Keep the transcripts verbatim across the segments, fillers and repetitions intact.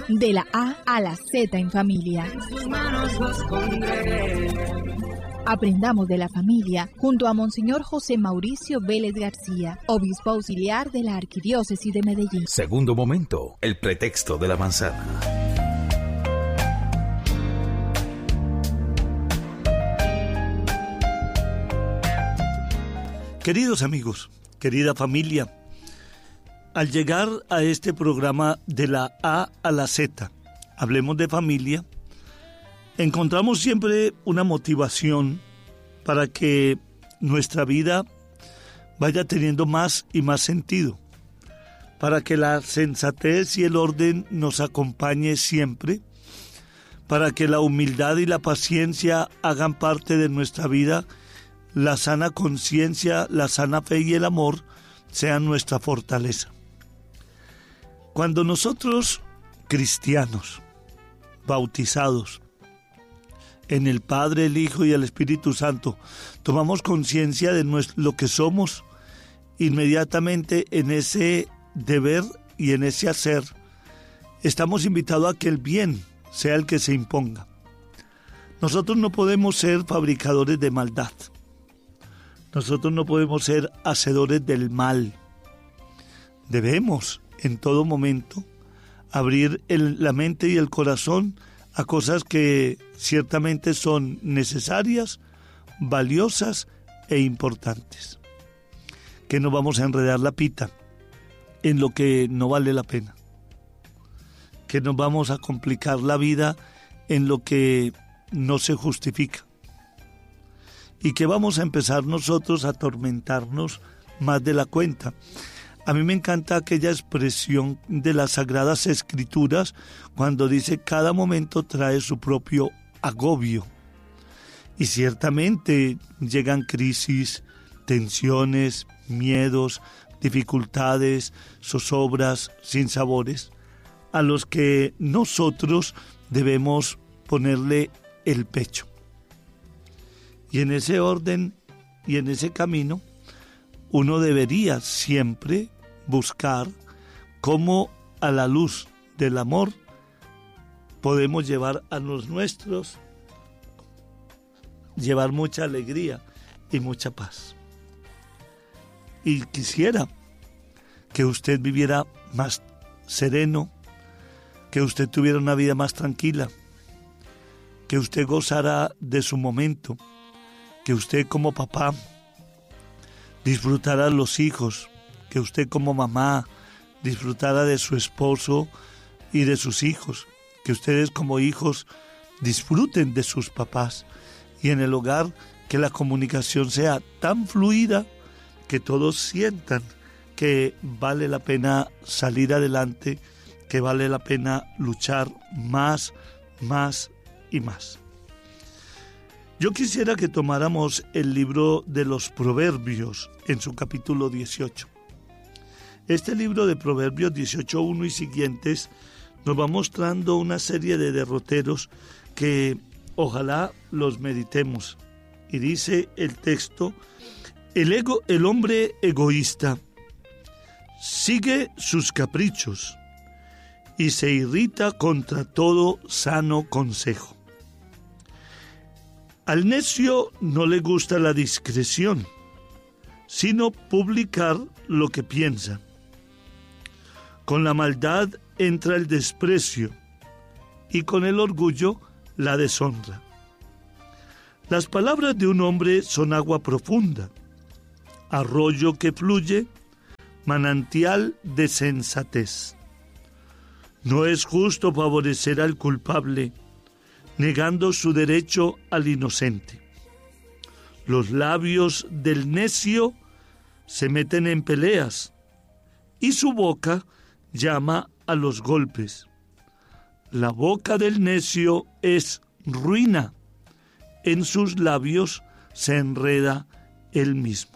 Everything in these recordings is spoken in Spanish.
De la A a la Z en familia. En sus manos los pondré. Aprendamos de la familia junto a Monseñor José Mauricio Vélez García, obispo auxiliar de la Arquidiócesis de Medellín. Segundo momento, el pretexto de la manzana. Queridos amigos, querida familia, al llegar a este programa de la A a la Z, hablemos de familia, encontramos siempre una motivación para que nuestra vida vaya teniendo más y más sentido, para que la sensatez y el orden nos acompañe siempre, para que la humildad y la paciencia hagan parte de nuestra vida, la sana conciencia, la sana fe y el amor sean nuestra fortaleza. Cuando nosotros, cristianos, bautizados en el Padre, el Hijo y el Espíritu Santo, tomamos conciencia de lo que somos, inmediatamente en ese deber y en ese hacer, estamos invitados a que el bien sea el que se imponga. Nosotros no podemos ser fabricadores de maldad. Nosotros no podemos ser hacedores del mal. Debemos, en todo momento, abrir el, la mente y el corazón a cosas que ciertamente son necesarias, valiosas e importantes. Que no vamos a enredar la pita en lo que no vale la pena. Que no vamos a complicar la vida en lo que no se justifica. Y que vamos a empezar nosotros a atormentarnos más de la cuenta. A mí me encanta aquella expresión de las Sagradas Escrituras cuando dice cada momento trae su propio agobio. Y ciertamente llegan crisis, tensiones, miedos, dificultades, zozobras, sinsabores, a los que nosotros debemos ponerle el pecho. Y en ese orden y en ese camino, uno debería siempre buscar cómo a la luz del amor podemos llevar a los nuestros, llevar mucha alegría y mucha paz. Y quisiera que usted viviera más sereno, que usted tuviera una vida más tranquila, que usted gozara de su momento, que usted como papá disfrutara de los hijos, que usted como mamá disfrutara de su esposo y de sus hijos, que ustedes como hijos disfruten de sus papás y en el hogar que la comunicación sea tan fluida que todos sientan que vale la pena salir adelante, que vale la pena luchar más, más y más. Yo quisiera que tomáramos el libro de los Proverbios en su capítulo dieciocho. Este libro de Proverbios dieciocho uno y siguientes nos va mostrando una serie de derroteros que ojalá los meditemos. Y dice el texto, el, ego, el hombre egoísta sigue sus caprichos y se irrita contra todo sano consejo. Al necio no le gusta la discreción, sino publicar lo que piensa. Con la maldad entra el desprecio y con el orgullo la deshonra. Las palabras de un hombre son agua profunda, arroyo que fluye, manantial de sensatez. No es justo favorecer al culpable, negando su derecho al inocente. Los labios del necio se meten en peleas y su boca llama a los golpes. La boca del necio es ruina, en sus labios se enreda él mismo.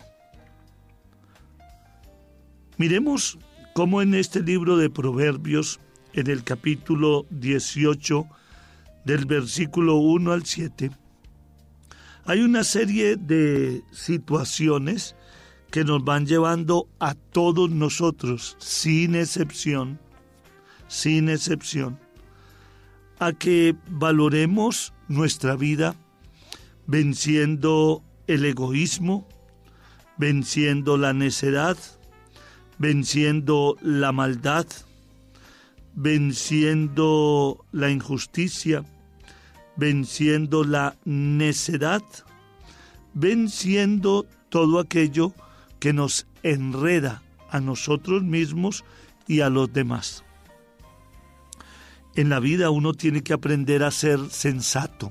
Miremos cómo en este libro de Proverbios, en el capítulo dieciocho, del versículo uno al siete, hay una serie de situaciones que nos van llevando a todos nosotros, sin excepción, sin excepción, a que valoremos nuestra vida venciendo el egoísmo, venciendo la necedad, venciendo la maldad, venciendo la injusticia, venciendo la necedad, venciendo todo aquello que nos enreda a nosotros mismos y a los demás. En la vida uno tiene que aprender a ser sensato.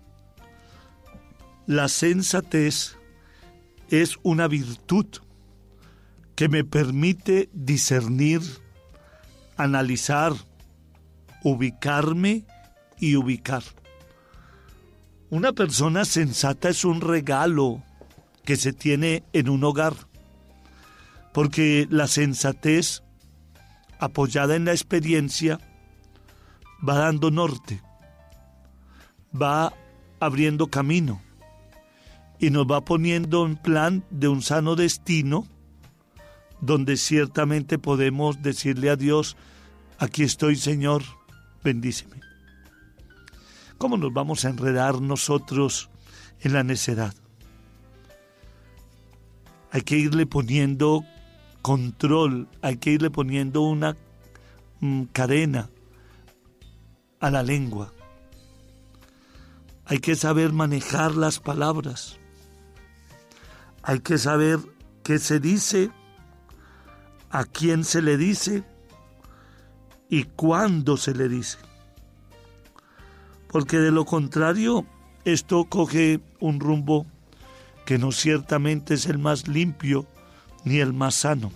La sensatez es una virtud que me permite discernir, analizar, ubicarme y ubicar. Una persona sensata es un regalo que se tiene en un hogar, porque la sensatez, apoyada en la experiencia, va dando norte, va abriendo camino y nos va poniendo en plan de un sano destino, donde ciertamente podemos decirle a Dios: aquí estoy, Señor, bendíceme. ¿Cómo nos vamos a enredar nosotros en la necedad? Hay que irle poniendo control, hay que irle poniendo una mm, cadena a la lengua. Hay que saber manejar las palabras. Hay que saber qué se dice, a quién se le dice y cuándo se le dice. Porque de lo contrario, esto coge un rumbo que no ciertamente es el más limpio ni el más sano.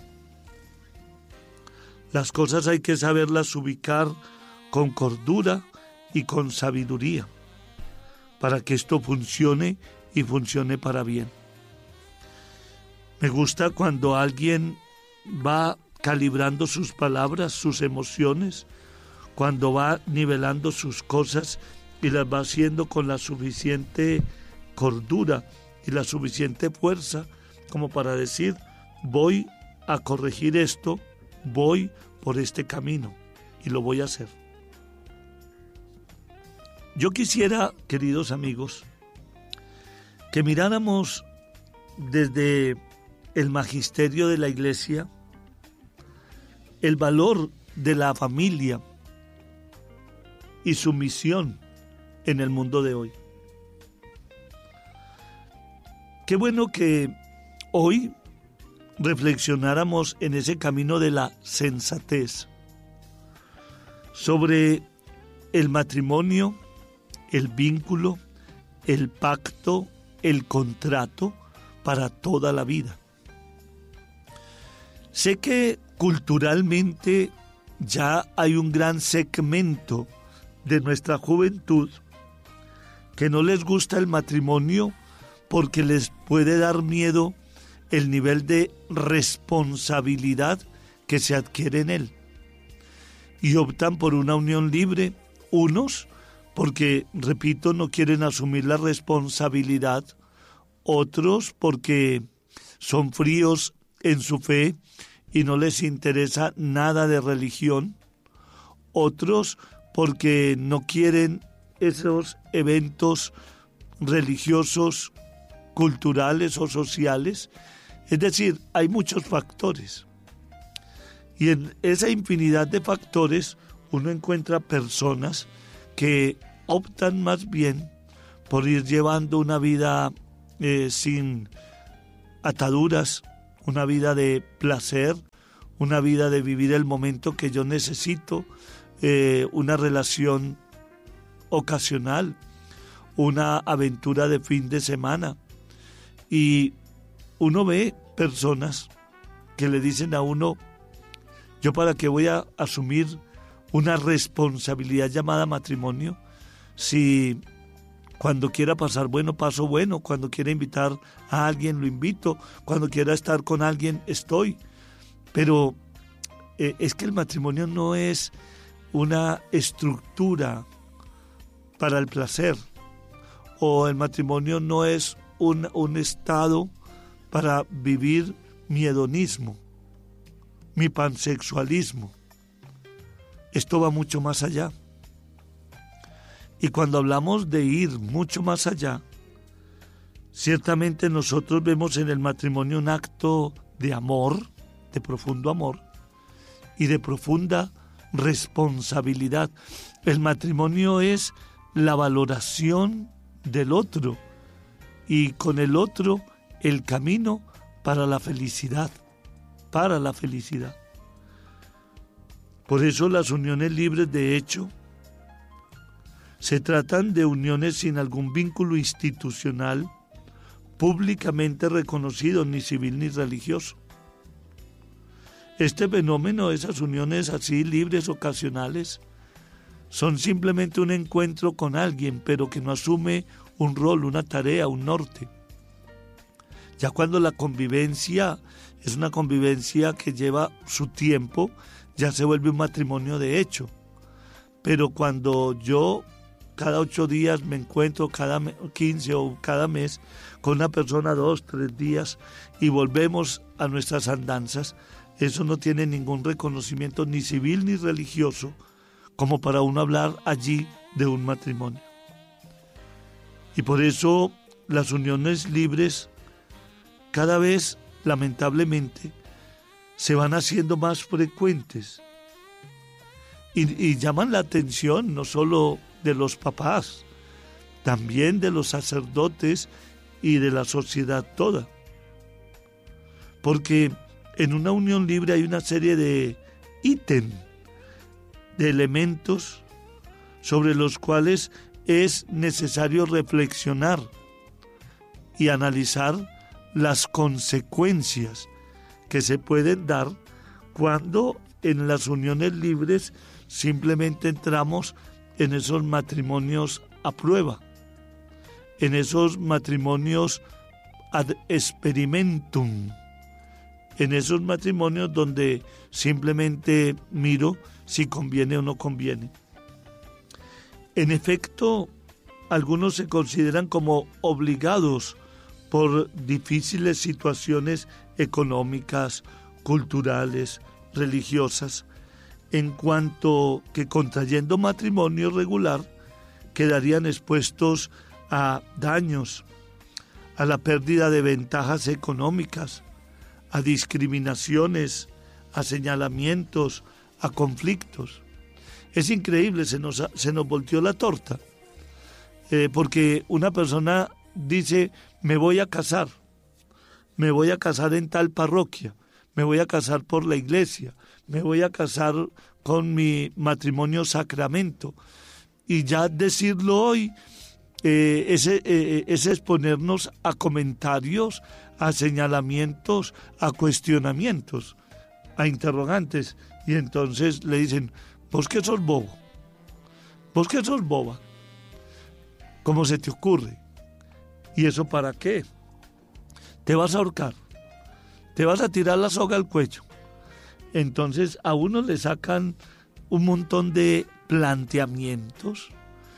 Las cosas hay que saberlas ubicar con cordura y con sabiduría, para que esto funcione y funcione para bien. Me gusta cuando alguien va calibrando sus palabras, sus emociones, cuando va nivelando sus cosas y las va haciendo con la suficiente cordura y la suficiente fuerza como para decir: voy a corregir esto, voy por este camino y lo voy a hacer. Yo quisiera, queridos amigos, que miráramos desde el magisterio de la Iglesia el valor de la familia y su misión en el mundo de hoy. Qué bueno que hoy reflexionáramos en ese camino de la sensatez, sobre el matrimonio, el vínculo, el pacto, el contrato para toda la vida. Sé que culturalmente ya hay un gran segmento de nuestra juventud que no les gusta el matrimonio porque les puede dar miedo el nivel de responsabilidad que se adquiere en él. Y optan por una unión libre, unos porque, repito, no quieren asumir la responsabilidad, otros porque son fríos en su fe y no les interesa nada de religión, otros porque no quieren esos eventos religiosos, culturales o sociales. Es decir, hay muchos factores. Y en esa infinidad de factores uno encuentra personas que optan más bien por ir llevando una vida eh, sin ataduras, una vida de placer, una vida de vivir el momento que yo necesito, eh, una relación ocasional, una aventura de fin de semana. Y uno ve personas que le dicen a uno: ¿yo para qué voy a asumir una responsabilidad llamada matrimonio si cuando quiera pasar bueno, paso bueno, cuando quiera invitar a alguien, lo invito, cuando quiera estar con alguien, estoy? Pero eh, es que el matrimonio no es una estructura para el placer, o el matrimonio no es un, un estado para vivir mi hedonismo, mi pansexualismo. Esto va mucho más allá. Y cuando hablamos de ir mucho más allá, ciertamente nosotros vemos en el matrimonio un acto de amor, de profundo amor y de profunda responsabilidad. El matrimonio es la valoración del otro y con el otro el camino para la felicidad, para la felicidad. Por eso las uniones libres, de hecho, se tratan de uniones sin algún vínculo institucional públicamente reconocido, ni civil ni religioso. Este fenómeno, esas uniones así libres, ocasionales, son simplemente un encuentro con alguien, pero que no asume un rol, una tarea, un norte. Ya cuando la convivencia es una convivencia que lleva su tiempo, ya se vuelve un matrimonio de hecho. Pero cuando yo cada ocho días me encuentro, cada quince o cada mes, con una persona dos, tres días y volvemos a nuestras andanzas, eso no tiene ningún reconocimiento ni civil ni religioso como para uno hablar allí de un matrimonio. Y por eso las uniones libres cada vez, lamentablemente, se van haciendo más frecuentes y, y llaman la atención no solo de los papás, también de los sacerdotes y de la sociedad toda. Porque en una unión libre hay una serie de ítems, de elementos sobre los cuales es necesario reflexionar y analizar las consecuencias que se pueden dar cuando en las uniones libres simplemente entramos en esos matrimonios a prueba, en esos matrimonios ad experimentum, en esos matrimonios donde simplemente miro si conviene o no conviene. En efecto, algunos se consideran como obligados por difíciles situaciones económicas, culturales, religiosas, en cuanto que contrayendo matrimonio regular quedarían expuestos a daños, a la pérdida de ventajas económicas, a discriminaciones, a señalamientos, a conflictos. Es increíble, se nos, se nos volteó la torta, eh, porque una persona dice, me voy a casar, me voy a casar en tal parroquia, me voy a casar por la iglesia, me voy a casar con mi matrimonio sacramento. Y ya decirlo hoy eh, es, eh, es exponernos a comentarios, a señalamientos, a cuestionamientos, a interrogantes. Y entonces le dicen, vos que sos bobo, vos que sos boba, ¿cómo se te ocurre? ¿Y eso para qué? Te vas a ahorcar, te vas a tirar la soga al cuello. Entonces a uno le sacan un montón de planteamientos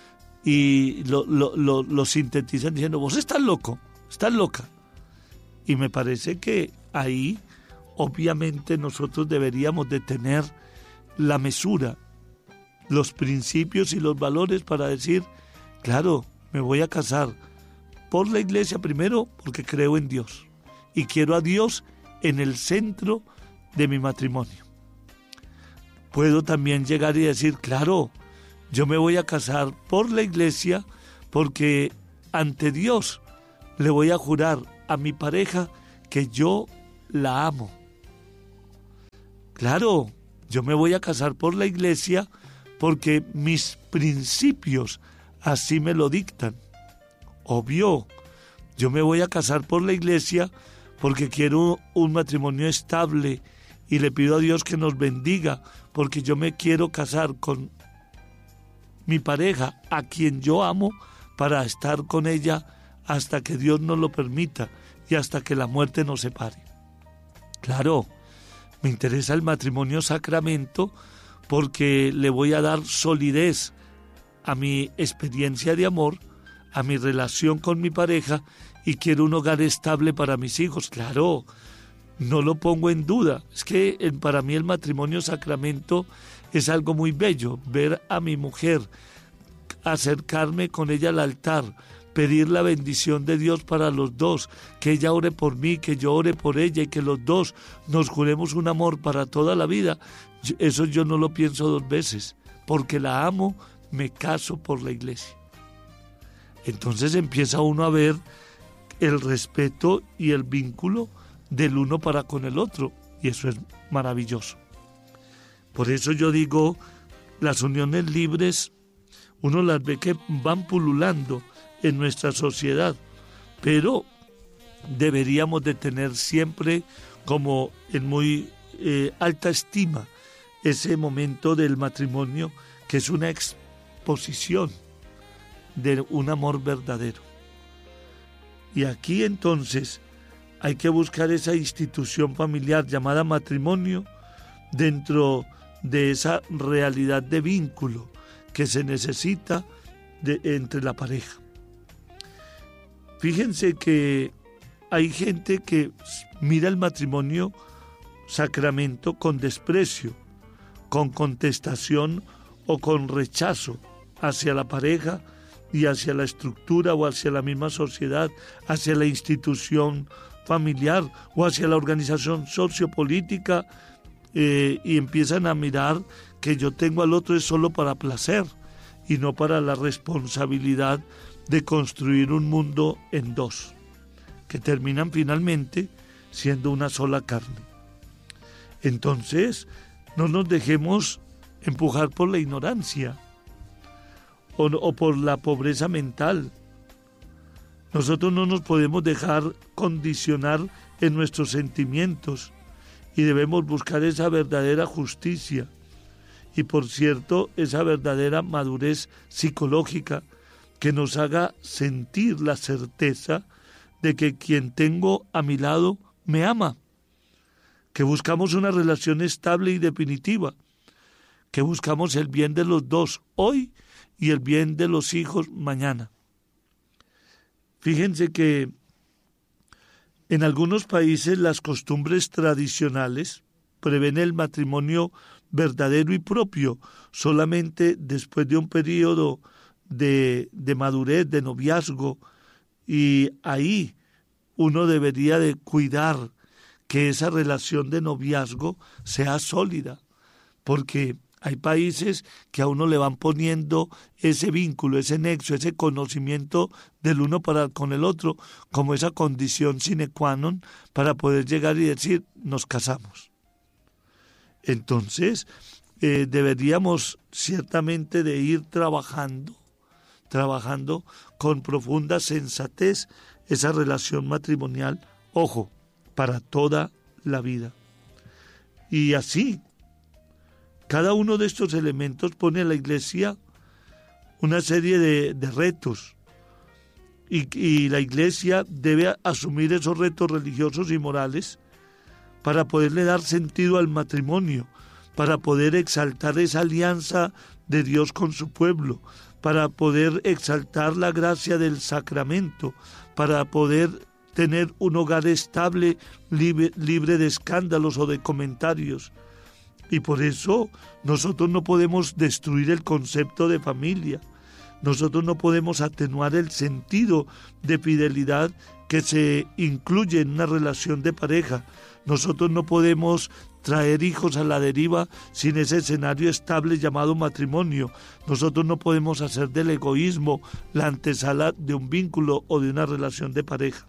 y lo, lo, lo, lo sintetizan diciendo, vos estás loco, estás loca. Y me parece que ahí obviamente nosotros deberíamos de tener la mesura, los principios y los valores para decir, claro, me voy a casar por la iglesia primero porque creo en Dios y quiero a Dios en el centro de mi matrimonio. Puedo también llegar y decir, claro, yo me voy a casar por la iglesia porque ante Dios le voy a jurar a mi pareja que yo la amo. Claro, yo me voy a casar por la iglesia porque mis principios así me lo dictan. Obvio, yo me voy a casar por la iglesia porque quiero un matrimonio estable y le pido a Dios que nos bendiga, porque yo me quiero casar con mi pareja, a quien yo amo, para estar con ella hasta que Dios nos lo permita y hasta que la muerte nos separe. Claro, me interesa el matrimonio sacramento porque le voy a dar solidez a mi experiencia de amor, a mi relación con mi pareja, y quiero un hogar estable para mis hijos. Claro, no lo pongo en duda. Es que para mí el matrimonio sacramento es algo muy bello, ver a mi mujer acercarme con ella al altar, pedir la bendición de Dios para los dos, que ella ore por mí, que yo ore por ella y que los dos nos juremos un amor para toda la vida, eso yo no lo pienso dos veces, porque la amo, me caso por la iglesia. Entonces empieza uno a ver el respeto y el vínculo del uno para con el otro, y eso es maravilloso. Por eso yo digo, las uniones libres, uno las ve que van pululando en nuestra sociedad, pero deberíamos de tener siempre como en muy eh, alta estima ese momento del matrimonio, que es una exposición de un amor verdadero. Y aquí entonces hay que buscar esa institución familiar llamada matrimonio dentro de esa realidad de vínculo que se necesita de, entre la pareja. Fíjense que hay gente que mira el matrimonio sacramento con desprecio, con contestación o con rechazo hacia la pareja y hacia la estructura o hacia la misma sociedad, hacia la institución familiar o hacia la organización sociopolítica, eh, y empiezan a mirar que yo tengo al otro es solo para placer y no para la responsabilidad de construir un mundo en dos, que terminan finalmente siendo una sola carne. Entonces, no nos dejemos empujar por la ignorancia o, o por la pobreza mental. Nosotros no nos podemos dejar condicionar en nuestros sentimientos y debemos buscar esa verdadera justicia y, por cierto, esa verdadera madurez psicológica que nos haga sentir la certeza de que quien tengo a mi lado me ama, que buscamos una relación estable y definitiva, que buscamos el bien de los dos hoy y el bien de los hijos mañana. Fíjense que en algunos países las costumbres tradicionales prevén el matrimonio verdadero y propio solamente después de un periodo de, de madurez, de noviazgo, y ahí uno debería de cuidar que esa relación de noviazgo sea sólida, porque hay países que a uno le van poniendo ese vínculo, ese nexo, ese conocimiento del uno para con el otro, como esa condición sine qua non para poder llegar y decir, nos casamos. Entonces, eh, deberíamos ciertamente de ir trabajando, trabajando con profunda sensatez esa relación matrimonial, ojo, para toda la vida. Y así, cada uno de estos elementos pone a la Iglesia una serie de, de retos, y, y la Iglesia debe asumir esos retos religiosos y morales para poderle dar sentido al matrimonio, para poder exaltar esa alianza de Dios con su pueblo, para poder exaltar la gracia del sacramento, para poder tener un hogar estable, libre, libre de escándalos o de comentarios. Y por eso nosotros no podemos destruir el concepto de familia, nosotros no podemos atenuar el sentido de fidelidad que se incluye en una relación de pareja, nosotros no podemos traer hijos a la deriva sin ese escenario estable llamado matrimonio, nosotros no podemos hacer del egoísmo la antesala de un vínculo o de una relación de pareja.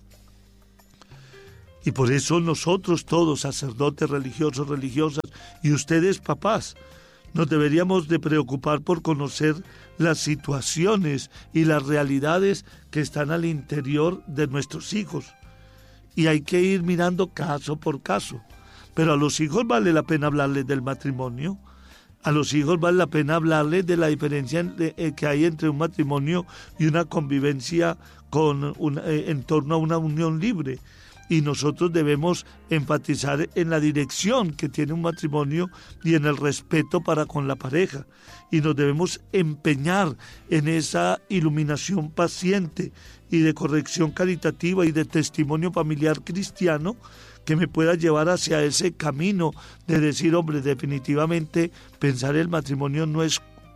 Y por eso nosotros todos, sacerdotes, religiosos, religiosas, y ustedes papás, nos deberíamos de preocupar por conocer las situaciones y las realidades que están al interior de nuestros hijos. Y hay que ir mirando caso por caso. Pero a los hijos vale la pena hablarles del matrimonio. A los hijos vale la pena hablarles de la diferencia que hay entre un matrimonio y una convivencia con una, en torno a una unión libre. Y nosotros debemos enfatizar en la dirección que tiene un matrimonio y en el respeto para con la pareja. Y nos debemos empeñar en esa iluminación paciente y de corrección caritativa y de testimonio familiar cristiano que me pueda llevar hacia ese camino de decir, hombre, definitivamente pensar el matrimonio no es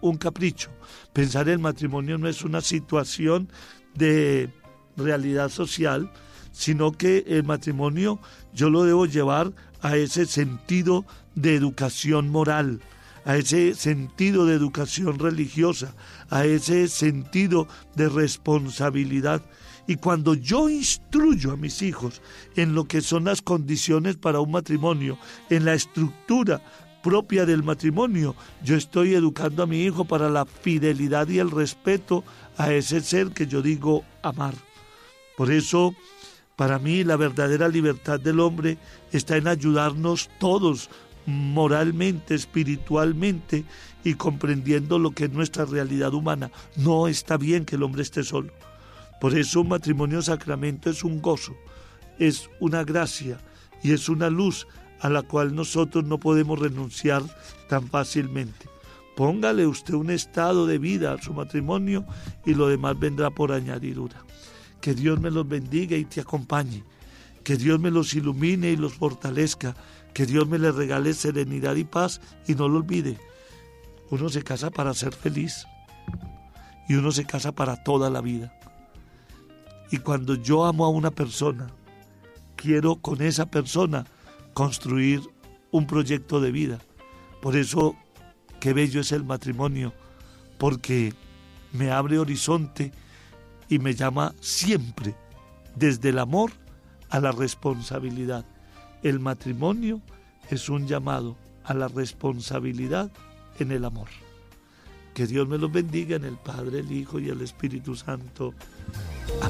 un capricho. Pensar el matrimonio no es una situación de realidad social, sino que el matrimonio yo lo debo llevar a ese sentido de educación moral, a ese sentido de educación religiosa, a ese sentido de responsabilidad. Y cuando yo instruyo a mis hijos en lo que son las condiciones para un matrimonio, en la estructura propia del matrimonio, yo estoy educando a mi hijo para la fidelidad y el respeto a ese ser que yo digo amar. Por eso, para mí, la verdadera libertad del hombre está en ayudarnos todos moralmente, espiritualmente y comprendiendo lo que es nuestra realidad humana. No está bien que el hombre esté solo. Por eso un matrimonio sacramento es un gozo, es una gracia y es una luz a la cual nosotros no podemos renunciar tan fácilmente. Póngale usted un estado de vida a su matrimonio y lo demás vendrá por añadidura. Que Dios me los bendiga y te acompañe. Que Dios me los ilumine y los fortalezca. Que Dios me les regale serenidad y paz. Y no lo olvide, uno se casa para ser feliz y uno se casa para toda la vida. Y cuando yo amo a una persona, quiero con esa persona construir un proyecto de vida. Por eso, qué bello es el matrimonio, porque me abre horizonte y me llama siempre desde el amor a la responsabilidad. El matrimonio es un llamado a la responsabilidad en el amor. Que Dios me los bendiga en el Padre, el Hijo y el Espíritu Santo.